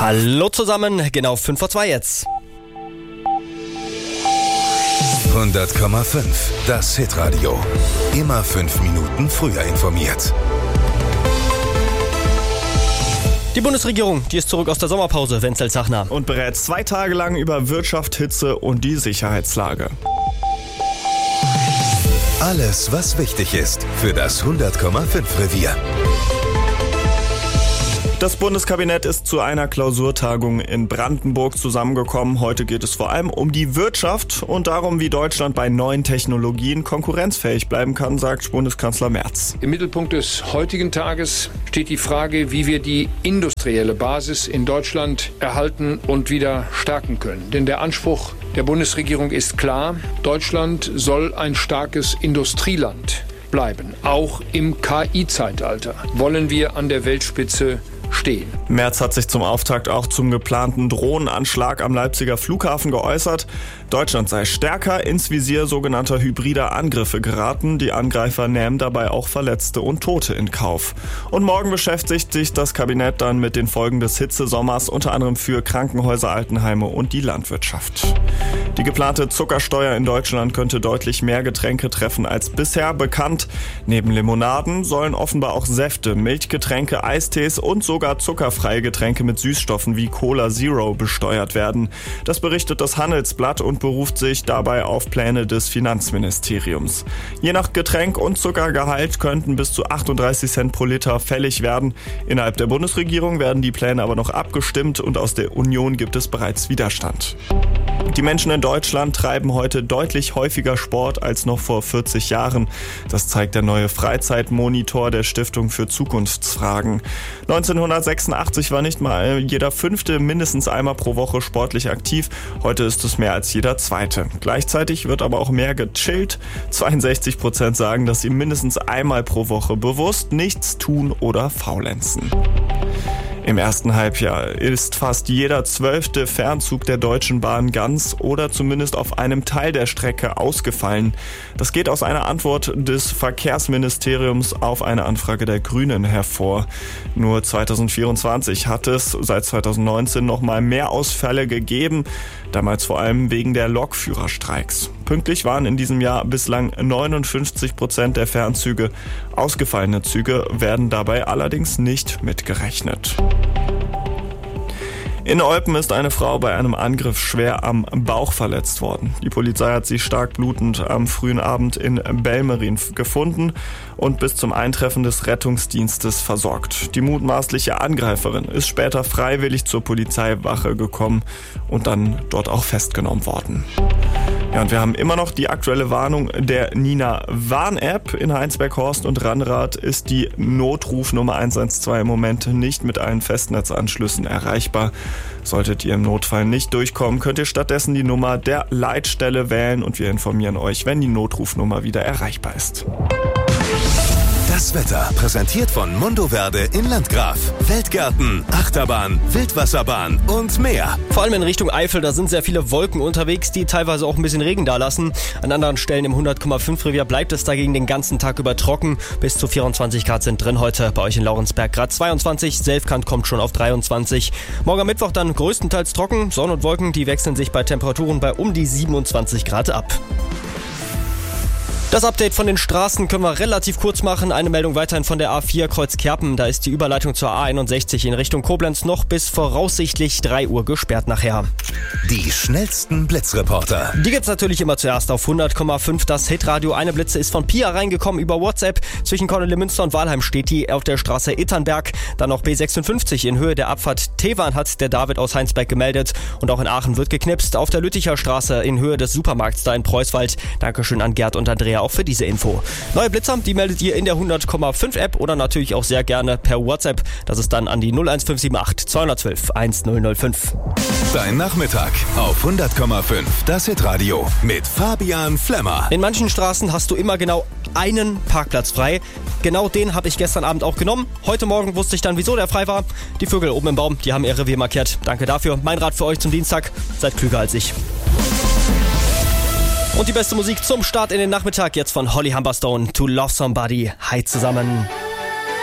Hallo zusammen, genau 5:02 jetzt. 100,5, das Hitradio. Immer 5 Minuten früher informiert. Die Bundesregierung, die ist zurück aus der Sommerpause, Wenzel Zachner. Und berät 2 Tage lang über Wirtschaft, Hitze und die Sicherheitslage. Alles, was wichtig ist für das 100,5 Revier. Das Bundeskabinett ist zu einer Klausurtagung in Brandenburg zusammengekommen. Heute geht es vor allem um die Wirtschaft und darum, wie Deutschland bei neuen Technologien konkurrenzfähig bleiben kann, sagt Bundeskanzler Merz. Im Mittelpunkt des heutigen Tages steht die Frage, wie wir die industrielle Basis in Deutschland erhalten und wieder stärken können. Denn der Anspruch der Bundesregierung ist klar: Deutschland soll ein starkes Industrieland bleiben. Auch im KI-Zeitalter wollen wir an der Weltspitze stehen. Merz hat sich zum Auftakt auch zum geplanten Drohnenanschlag am Leipziger Flughafen geäußert. Deutschland sei stärker ins Visier sogenannter hybrider Angriffe geraten. Die Angreifer nähmen dabei auch Verletzte und Tote in Kauf. Und morgen beschäftigt sich das Kabinett dann mit den Folgen des Hitzesommers, unter anderem für Krankenhäuser, Altenheime und die Landwirtschaft. Die geplante Zuckersteuer in Deutschland könnte deutlich mehr Getränke treffen als bisher bekannt. Neben Limonaden sollen offenbar auch Säfte, Milchgetränke, Eistees und sogar zuckerfreie Getränke mit Süßstoffen wie Cola Zero besteuert werden. Das berichtet das Handelsblatt und beruft sich dabei auf Pläne des Finanzministeriums. Je nach Getränk und Zuckergehalt könnten bis zu 38 Cent pro Liter fällig werden. Innerhalb der Bundesregierung werden die Pläne aber noch abgestimmt und aus der Union gibt es bereits Widerstand. Die Menschen in Deutschland treiben heute deutlich häufiger Sport als noch vor 40 Jahren. Das zeigt der neue Freizeitmonitor der Stiftung für Zukunftsfragen. 1986 war nicht mal jeder Fünfte mindestens einmal pro Woche sportlich aktiv. Heute ist es mehr als jeder Zweite. Gleichzeitig wird aber auch mehr gechillt. 62% sagen, dass sie mindestens einmal pro Woche bewusst nichts tun oder faulenzen. Im ersten Halbjahr ist fast jeder 12. Fernzug der Deutschen Bahn ganz oder zumindest auf einem Teil der Strecke ausgefallen. Das geht aus einer Antwort des Verkehrsministeriums auf eine Anfrage der Grünen hervor. Nur 2024 hat es seit 2019 noch mal mehr Ausfälle gegeben, damals vor allem wegen der Lokführerstreiks. Pünktlich waren in diesem Jahr bislang 59% der Fernzüge. Ausgefallene Züge werden dabei allerdings nicht mitgerechnet. In Eupen ist eine Frau bei einem Angriff schwer am Bauch verletzt worden. Die Polizei hat sie stark blutend am frühen Abend in Belmerin gefunden und bis zum Eintreffen des Rettungsdienstes versorgt. Die mutmaßliche Angreiferin ist später freiwillig zur Polizeiwache gekommen und dann dort auch festgenommen worden. Ja, und wir haben immer noch die aktuelle Warnung der Nina-Warn-App. In Heinsberg-Horst und Rannrath ist die Notrufnummer 112 im Moment nicht mit allen Festnetzanschlüssen erreichbar. Solltet ihr im Notfall nicht durchkommen, könnt ihr stattdessen die Nummer der Leitstelle wählen und wir informieren euch, wenn die Notrufnummer wieder erreichbar ist. Das Wetter präsentiert von Mondoverde in Landgraf. Feldgärten, Achterbahn, Wildwasserbahn und mehr. Vor allem in Richtung Eifel, da sind sehr viele Wolken unterwegs, die teilweise auch ein bisschen Regen dalassen. An anderen Stellen im 100,5 Revier bleibt es dagegen den ganzen Tag über trocken. Bis zu 24 Grad sind drin heute, bei euch in Laurensberg Grad 22. Selfkant kommt schon auf 23. Morgen am Mittwoch dann größtenteils trocken. Sonne und Wolken, die wechseln sich bei Temperaturen bei um die 27 Grad ab. Das Update von den Straßen können wir relativ kurz machen. Eine Meldung weiterhin von der A4 Kreuzkerpen. Da ist die Überleitung zur A61 in Richtung Koblenz noch bis voraussichtlich 3 Uhr gesperrt nachher. Die schnellsten Blitzreporter. Die gibt's natürlich immer zuerst auf 100,5 das Hitradio. Eine Blitze ist von Pia reingekommen über WhatsApp. Zwischen Kornelimünster und Walheim steht die auf der Straße Itternberg. Dann noch B56 in Höhe der Abfahrt Tewan hat der David aus Heinsberg gemeldet. Und auch in Aachen wird geknipst. Auf der Lütticher Straße in Höhe des Supermarkts da in Preußwald. Dankeschön an Gerd und Andrea auch für diese Info. Neue Blitzer, die meldet ihr in der 100,5 App oder natürlich auch sehr gerne per WhatsApp. Das ist dann an die 01578 212 1005. Dein Nachmittag auf 100,5 das Hitradio mit Fabian Flemmer. In manchen Straßen hast du immer genau einen Parkplatz frei. Genau den habe ich gestern Abend auch genommen. Heute Morgen wusste ich dann, wieso der frei war. Die Vögel oben im Baum, die haben ihr Revier markiert. Danke dafür. Mein Rat für euch zum Dienstag: Seid klüger als ich. Und die beste Musik zum Start in den Nachmittag jetzt von Holly Humberstone, To Love Somebody. Hi zusammen.